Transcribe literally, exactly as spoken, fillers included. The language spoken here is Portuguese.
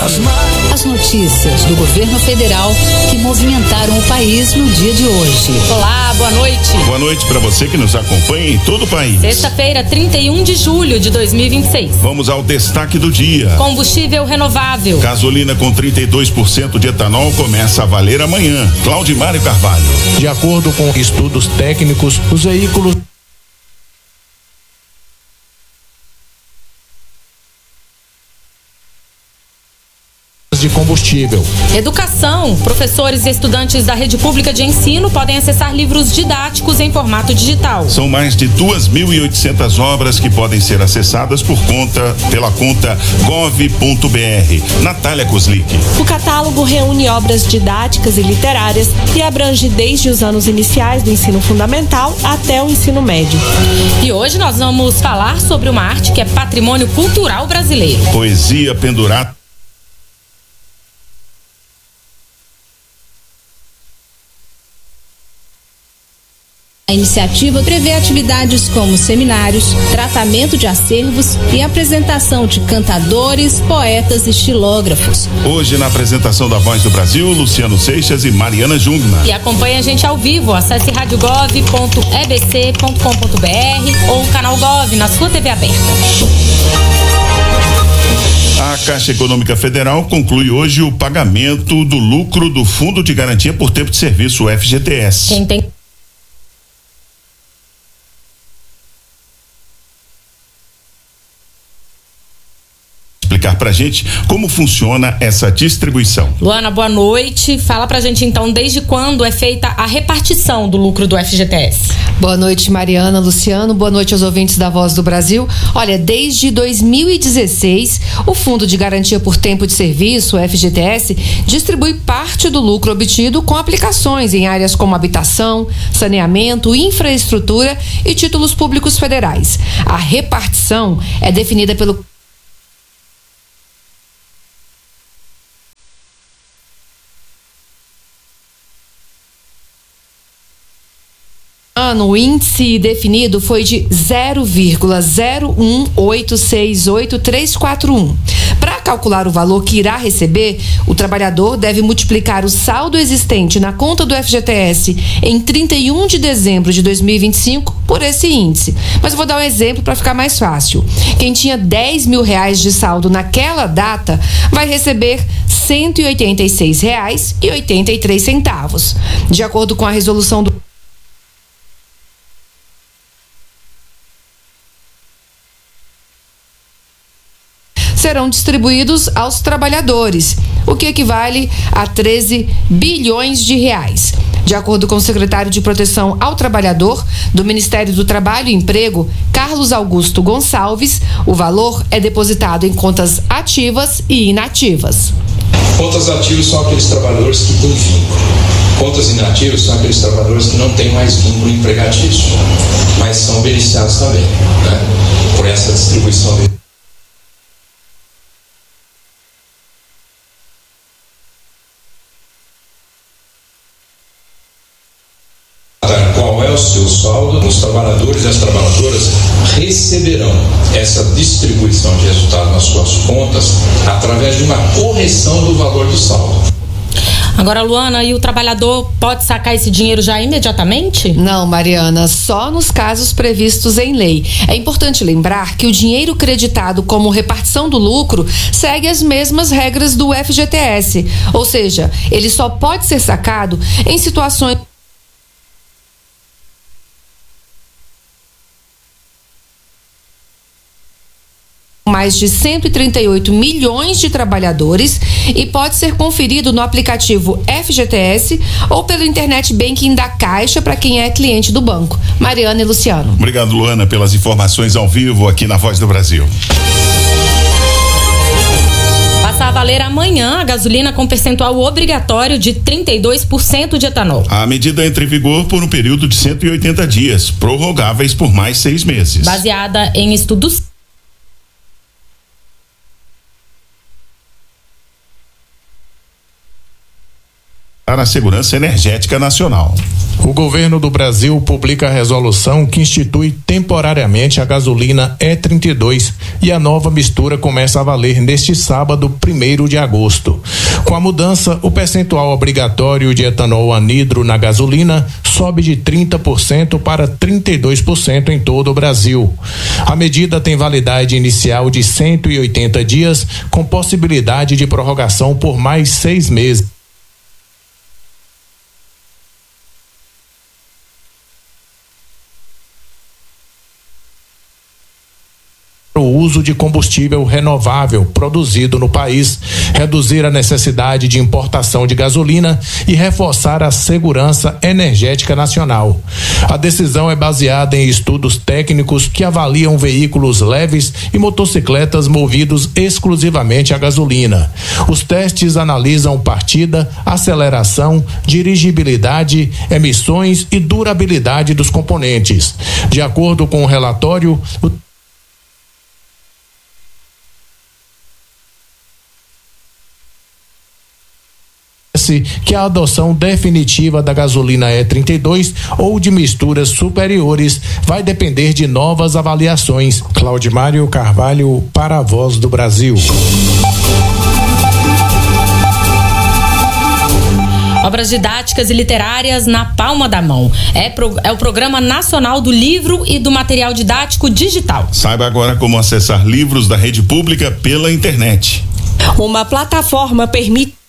As notícias do governo federal que movimentaram o país no dia de hoje. Olá, boa noite. Boa noite para você que nos acompanha em todo o país. Sexta-feira, trinta e um de julho de dois mil e vinte e seis. Vamos ao destaque do dia. Combustível renovável. Gasolina com trinta e dois por cento de etanol começa a valer amanhã. Claudimário Carvalho. De acordo com estudos técnicos, os veículos de combustível. Educação. Professores e estudantes da rede pública de ensino podem acessar livros didáticos em formato digital. São mais de duas mil e oitocentas obras que podem ser acessadas por conta, pela conta gov ponto br. Natália Kozlik. O catálogo reúne obras didáticas e literárias e abrange desde os anos iniciais do ensino fundamental até o ensino médio. E hoje nós vamos falar sobre uma arte que é patrimônio cultural brasileiro. Poesia pendurada. A iniciativa prevê atividades como seminários, tratamento de acervos e apresentação de cantadores, poetas e estilógrafos. Hoje, na apresentação da Voz do Brasil, Luciano Seixas e Mariana Jungmann. E acompanhe a gente ao vivo. Acesse rádio gov ponto e b c ponto com ponto b r ou o canal Gov na sua T V aberta. A Caixa Econômica Federal conclui hoje o pagamento do lucro do Fundo de Garantia por Tempo de Serviço, o F G T S. Quem tem explicar pra gente como funciona essa distribuição. Luana, boa noite. Fala pra gente então desde quando é feita a repartição do lucro do F G T S. Boa noite, Mariana, Luciano, boa noite aos ouvintes da Voz do Brasil. Olha, desde dois mil e dezesseis, o Fundo de Garantia por Tempo de Serviço, o F G T S, distribui parte do lucro obtido com aplicações em áreas como habitação, saneamento, infraestrutura e títulos públicos federais. A repartição é definida pelo ano, o índice definido foi de zero vírgula zero um oito seis oito três quatro um. Para calcular o valor que irá receber, o trabalhador deve multiplicar o saldo existente na conta do F G T S em trinta e um de dezembro de dois mil e vinte e cinco por esse índice. Mas eu vou dar um exemplo para ficar mais fácil. Quem tinha dez mil reais de saldo naquela data vai receber cento e oitenta e seis reais e oitenta e três centavos. De acordo com a resolução do serão distribuídos aos trabalhadores, o que equivale a treze bilhões de reais. De acordo com o secretário de Proteção ao Trabalhador do Ministério do Trabalho e Emprego, Carlos Augusto Gonçalves, o valor é depositado em contas ativas e inativas. Contas ativas são aqueles trabalhadores que têm vínculo. Contas inativas são aqueles trabalhadores que não têm mais vínculo empregatício, mas são beneficiados também, né, por essa distribuição de qual é o seu saldo. Os trabalhadores e as trabalhadoras receberão essa distribuição de resultado nas suas contas através de uma correção do valor do saldo. Agora, Luana, e o trabalhador pode sacar esse dinheiro já imediatamente? Não, Mariana, só nos casos previstos em lei. É importante lembrar que o dinheiro creditado como repartição do lucro segue as mesmas regras do F G T S, ou seja, ele só pode ser sacado em situações mais de cento e trinta e oito milhões de trabalhadores e pode ser conferido no aplicativo F G T S ou pelo Internet Banking da Caixa para quem é cliente do banco. Mariana e Luciano. Obrigado, Luana, pelas informações ao vivo aqui na Voz do Brasil. Passa a valer amanhã a gasolina com percentual obrigatório de trinta e dois por cento de etanol. A medida entra em vigor por um período de cento e oitenta dias, prorrogáveis por mais seis meses. Baseada em estudos para a segurança energética nacional. O governo do Brasil publica a resolução que institui temporariamente a gasolina E trinta e dois e a nova mistura começa a valer neste sábado, primeiro de agosto. Com a mudança, o percentual obrigatório de etanol anidro na gasolina sobe de trinta por cento para trinta e dois por cento em todo o Brasil. A medida tem validade inicial de cento e oitenta dias, com possibilidade de prorrogação por mais seis meses. O uso de combustível renovável produzido no país, reduzir a necessidade de importação de gasolina e reforçar a segurança energética nacional. A decisão é baseada em estudos técnicos que avaliam veículos leves e motocicletas movidos exclusivamente a gasolina. Os testes analisam partida, aceleração, dirigibilidade, emissões e durabilidade dos componentes. De acordo com o relatório, o que a adoção definitiva da gasolina E trinta e dois ou de misturas superiores vai depender de novas avaliações. Claudimário Carvalho, para a Voz do Brasil. Obras didáticas e literárias na palma da mão. É, pro, é o Programa Nacional do Livro e do Material Didático Digital. Saiba agora como acessar livros da rede pública pela internet. Uma plataforma permite